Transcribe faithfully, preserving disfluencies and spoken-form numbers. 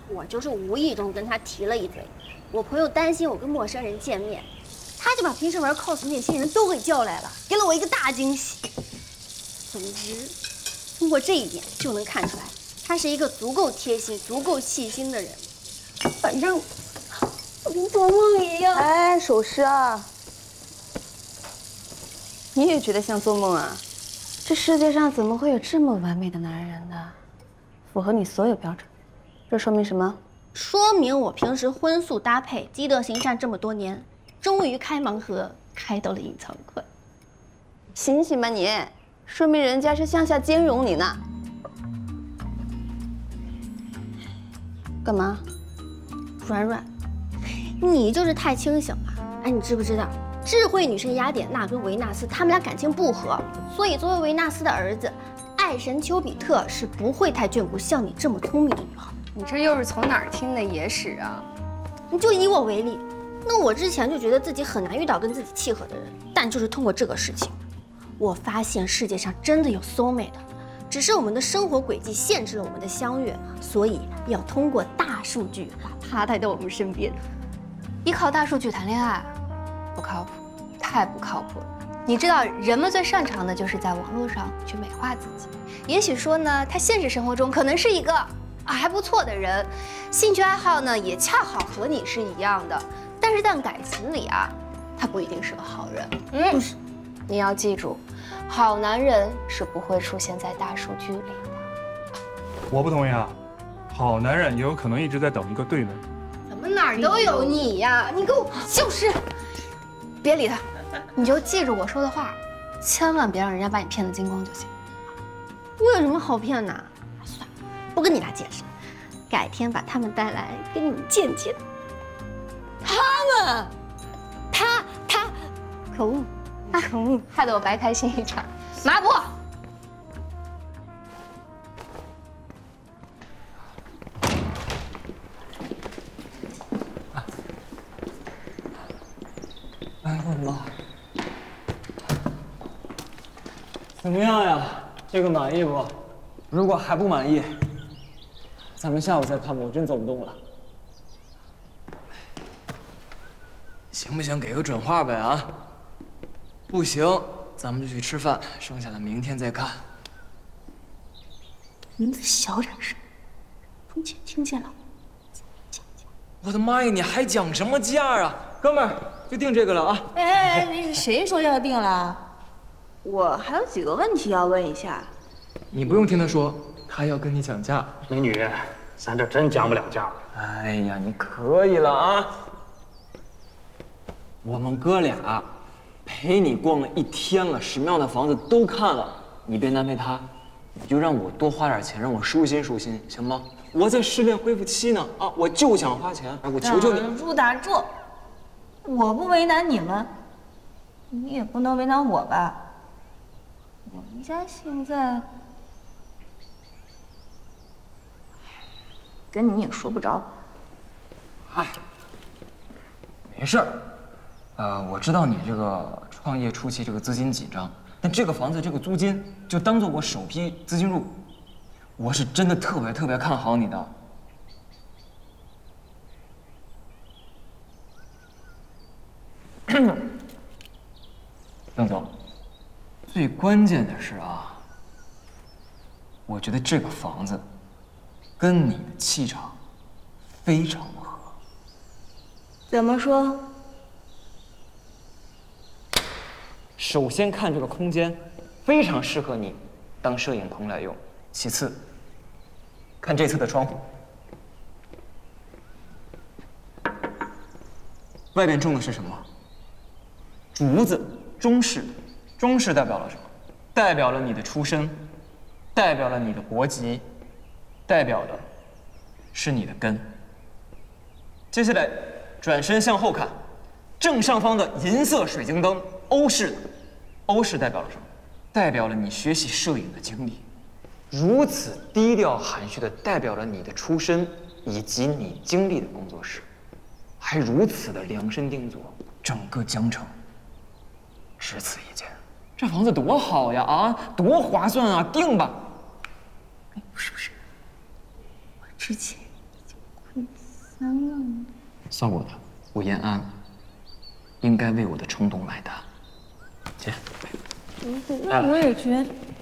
我就是无意中跟他提了一嘴，我朋友担心我跟陌生人见面，他就把平时玩 cos 那些人都给叫来了，给了我一个大惊喜。总之，通过这一点就能看出来，他是一个足够贴心、足够细心的人。反正我跟做梦一样。 哎，首诗啊，你也觉得像做梦啊？这世界上怎么会有这么完美的男人呢？符合你所有标准，这说明什么？ 说明我平时荤素搭配、积德行善这么多年，终于开盲盒开到了隐藏款。 醒醒吧你，说明人家是向下兼容你呢。干嘛？ 软软，你就是太清醒了。哎，你知不知道，智慧女神雅典娜跟维纳斯他们俩感情不和，所以作为维纳斯的儿子，爱神丘比特是不会太眷顾像你这么聪明的女孩。 你这又是从哪儿听的野史啊？ 你就以我为例，那我之前就觉得自己很难遇到跟自己契合的人，但就是通过这个事情，我发现世界上真的有 soul mate 的，只是我们的生活轨迹限制了我们的相遇，所以要通过大数据把他带到我们身边。 依靠大数据谈恋爱，不靠谱，太不靠谱了。你知道，人们最擅长的就是在网络上去美化自己。也许说呢，他现实生活中可能是一个啊还不错的人，兴趣爱好呢也恰好和你是一样的，但是在感情里啊，他不一定是个好人。嗯，不是，你要记住，好男人是不会出现在大数据里的。 我不同意啊，好男人也有可能一直在等一个对的人。 怎么哪儿都有你呀？你给我就是，别理他，你就记住我说的话，千万别让人家把你骗得精光就行。 我有什么好骗的？算了，不跟你俩解释，改天把他们带来给你们见见。 他们， 他他，可恶， 可恶，害得我白开心一场。麻布。 哎，我的妈！怎么样呀？这个满意不？如果还不满意，咱们下午再看吧，我真走不动了。 行不行？给个准话呗啊！不行，咱们就去吃饭，剩下的明天再看。 你们小点声，风姐听见了。 我的妈呀！你还讲什么价啊，哥们儿？就定这个了啊！ 哎哎哎，那谁说要定了？我还有几个问题要问一下。 你不用听他说，他要跟你讲价。 美女，咱这真讲不了价。 哎呀，你可以了啊！我们哥俩陪你逛了一天了，什么样的房子都看了，你别难为他，你就让我多花点钱，让我舒心舒心，行吗？我在失恋恢复期呢，啊，我就想花钱，哎，我求求你。 打住打住！我不为难你们，你也不能为难我吧？我们家现在跟你也说不着。 哎，没事儿。呃，我知道你这个创业初期这个资金紧张，但这个房子这个租金就当做我首批资金入股，我是真的特别特别看好你的。邓总，最关键的是啊，我觉得这个房子跟你的气场非常合。 怎么说？ 首先看这个空间，非常适合你当摄影棚来用。其次，看这侧的窗户，外边种的是什么？竹子，中式的。中式代表了什么？代表了你的出身，代表了你的国籍，代表的是你的根。接下来转身向后看，正上方的银色水晶灯，欧式的。欧式代表了什么？代表了你学习摄影的经历。如此低调含蓄的代表了你的出身以及你经历的工作室，还如此的量身定做，整个江城只此一间。这房子多好呀！啊，多划算啊！定吧。 不是不是，我之前已经三万。 算我的，我燕安应该为我的冲动买单。姐， 那我也觉得。